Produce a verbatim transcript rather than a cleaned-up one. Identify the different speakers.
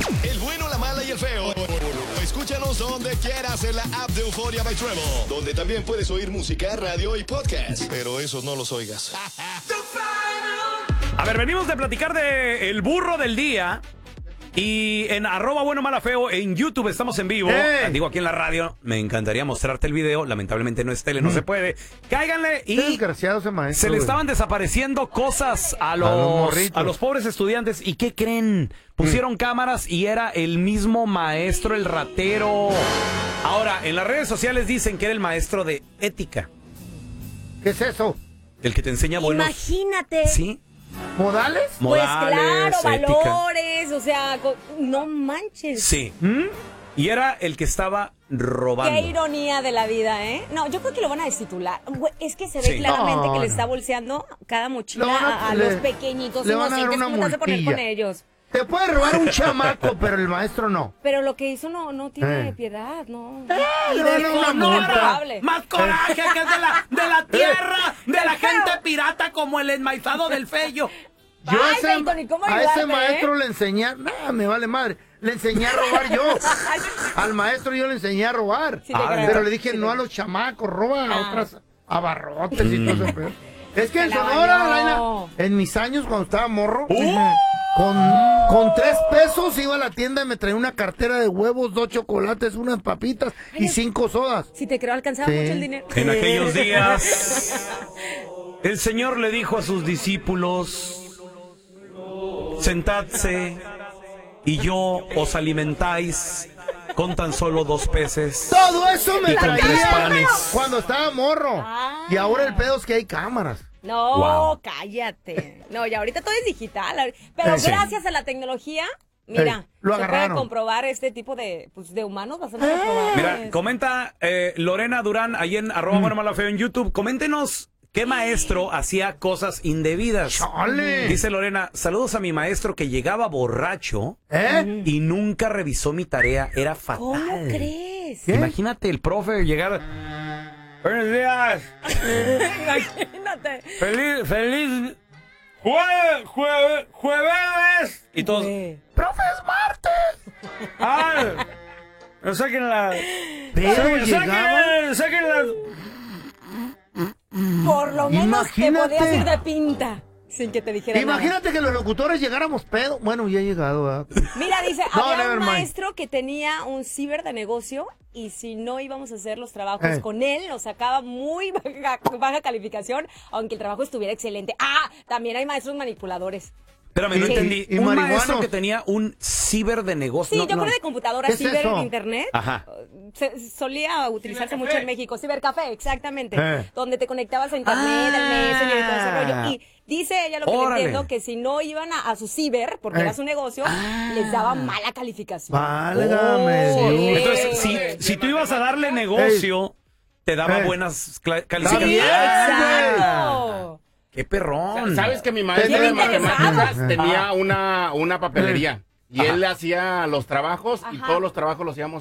Speaker 1: El bueno, la mala y el feo. Escúchanos donde quieras en la app de Euforia by Treble, donde también puedes oír música, radio y podcast. Pero esos no los oigas.
Speaker 2: A ver, venimos de platicar de el burro del día. Y en arroba bueno, mala, feo, en YouTube estamos en vivo.
Speaker 3: ¡Eh!
Speaker 2: Digo, aquí en la radio, me encantaría mostrarte el video. Lamentablemente no es tele, no mm. se puede. Cáiganle y...
Speaker 3: desgraciado ese maestro.
Speaker 2: Se le
Speaker 3: güey.
Speaker 2: estaban desapareciendo cosas a los,
Speaker 3: A los
Speaker 2: a
Speaker 3: morritos.
Speaker 2: los pobres estudiantes. ¿Y qué creen? Pusieron mm. cámaras y era el mismo maestro, el ratero. Ahora, en las redes sociales dicen que era el maestro de ética.
Speaker 3: ¿Qué es eso?
Speaker 2: El que te enseña buenos...
Speaker 4: Imagínate.
Speaker 2: ¿Sí?
Speaker 3: ¿Modales?
Speaker 4: Pues
Speaker 2: Modales,
Speaker 4: claro,
Speaker 2: ética.
Speaker 4: valores, o sea, co- no manches.
Speaker 2: Sí. ¿Mm? Y era el que estaba robando.
Speaker 4: Qué ironía de la vida, ¿eh? No, yo creo que lo van a destitular. Güey, es que se ve
Speaker 2: Sí.
Speaker 4: claramente
Speaker 3: No,
Speaker 4: que le
Speaker 3: no.
Speaker 4: está bolseando cada mochila
Speaker 3: Lo van a-
Speaker 4: a, a
Speaker 3: le-
Speaker 4: los pequeñitos
Speaker 3: le van a dar
Speaker 4: inocentes.
Speaker 3: una
Speaker 4: ¿Cómo te vas a poner
Speaker 3: multilla.
Speaker 4: con ellos?
Speaker 3: Te puede robar un chamaco, pero el maestro no.
Speaker 4: Pero lo que hizo no, no tiene
Speaker 3: Eh.
Speaker 4: piedad, ¿no?
Speaker 3: le van a dar una
Speaker 4: no,
Speaker 3: multa.
Speaker 4: probable.
Speaker 2: Más coraje que es de la, de la tierra, de la gente pirata como el enmaizado del feyo.
Speaker 3: Yo
Speaker 4: Ay,
Speaker 3: a ese,
Speaker 4: Dayton, ¿y cómo
Speaker 3: a
Speaker 4: ayudarte,
Speaker 3: ese maestro
Speaker 4: eh?
Speaker 3: le enseñé, nada, me vale madre, le enseñé a robar yo. Al maestro yo le enseñé a robar.
Speaker 4: Sí te
Speaker 2: Ah,
Speaker 4: creo.
Speaker 3: pero le dije
Speaker 4: Sí
Speaker 3: no
Speaker 4: te-
Speaker 3: a los chamacos, roba a
Speaker 4: Ah.
Speaker 3: otras abarrotes y todo eso. pero- Es que en
Speaker 4: Te la
Speaker 3: Sonora,
Speaker 4: bañó.
Speaker 3: Laila, en mis años cuando estaba morro,
Speaker 2: ¡Uh!
Speaker 3: con, con tres pesos iba a la tienda y me traía una cartera de huevos, dos chocolates, unas papitas y cinco sodas.
Speaker 4: Si te creo, alcanzaba
Speaker 3: Sí.
Speaker 4: mucho el dinero.
Speaker 2: En aquellos días, el Señor le dijo a sus discípulos, sentadse y yo os alimentáis con tan solo dos peces.
Speaker 3: Todo eso me
Speaker 2: Y con tres
Speaker 3: traía
Speaker 2: panes.
Speaker 3: cuando estaba morro.
Speaker 4: Ah.
Speaker 3: Y ahora el pedo es que hay cámaras.
Speaker 4: No,
Speaker 2: Wow.
Speaker 4: cállate. No, y ahorita todo es digital. Pero
Speaker 3: Eh, sí.
Speaker 4: gracias a la tecnología, mira,
Speaker 3: Eh, lo
Speaker 4: se puede
Speaker 3: agarraron.
Speaker 4: comprobar este tipo de, pues, de humanos bastante
Speaker 3: Eh.
Speaker 4: reprobables.
Speaker 2: Mira, comenta eh, Lorena Durán ahí en arroba bueno, mala, feo en YouTube. Coméntenos qué maestro hacía cosas indebidas.
Speaker 3: ¡Chale!
Speaker 2: Dice Lorena, saludos a mi maestro que llegaba borracho
Speaker 3: ¿Eh?
Speaker 2: y nunca revisó mi tarea. Era fatal.
Speaker 4: ¿Cómo crees?
Speaker 3: ¿Qué?
Speaker 2: Imagínate el profe llegar. Buenos días.
Speaker 4: Imagínate.
Speaker 2: Feliz, feliz. Jueves, jueves, jueves. Y todos.
Speaker 4: Güey.
Speaker 3: ¡Profe, es martes!
Speaker 2: ¡Ah! No saquen la.
Speaker 3: Pero
Speaker 2: Saquen,
Speaker 3: llegaba...
Speaker 2: saquen, saquen la.
Speaker 4: Por lo menos te
Speaker 3: Imagínate.
Speaker 4: podías ir de pinta sin que te dijera nada.
Speaker 3: Imagínate que los locutores llegáramos pedo. Bueno, ya he llegado, ¿verdad?
Speaker 4: Mira, dice,
Speaker 3: No,
Speaker 4: había
Speaker 3: never
Speaker 4: un
Speaker 3: mind.
Speaker 4: maestro que tenía un ciber de negocio y si no íbamos a hacer los trabajos
Speaker 3: Eh.
Speaker 4: con él, nos sacaba muy baja, baja calificación, aunque el trabajo estuviera excelente. Ah, también hay maestros manipuladores.
Speaker 2: Espérame, no
Speaker 3: Y-
Speaker 2: entendí.
Speaker 3: y- y
Speaker 2: un
Speaker 3: marihuanos.
Speaker 2: maestro que tenía un ciber de negocio.
Speaker 4: Sí,
Speaker 2: No,
Speaker 4: yo
Speaker 2: no.
Speaker 4: creo de computadora,
Speaker 3: ¿Qué es
Speaker 4: ciber,
Speaker 3: eso?
Speaker 4: internet.
Speaker 2: Ajá.
Speaker 4: Se, solía utilizarse mucho en México. Cibercafé, exactamente.
Speaker 3: Eh.
Speaker 4: Donde te conectabas a internet,
Speaker 2: Ah.
Speaker 4: al Messenger y todo ese rollo. Y dice ella lo que le
Speaker 2: Órale.
Speaker 4: entiendo, que si no iban a, a su ciber, porque
Speaker 3: Eh.
Speaker 4: era su negocio,
Speaker 2: Ah.
Speaker 4: les daba mala calificación.
Speaker 3: Válgame
Speaker 4: Oh,
Speaker 3: Dios.
Speaker 4: sí.
Speaker 2: Entonces, si, si tú ibas a darle negocio, te daba
Speaker 3: Ey.
Speaker 2: buenas cla-
Speaker 4: Sí,
Speaker 2: calificaciones.
Speaker 4: exacto.
Speaker 2: ¡Qué perrón!
Speaker 5: ¿Sabes que mi maestro
Speaker 3: Bien
Speaker 5: de
Speaker 4: interesado.
Speaker 5: matemáticas tenía una, una papelería? Y
Speaker 2: Ajá.
Speaker 5: él hacía los trabajos y
Speaker 4: Ajá.
Speaker 5: todos los trabajos los hacíamos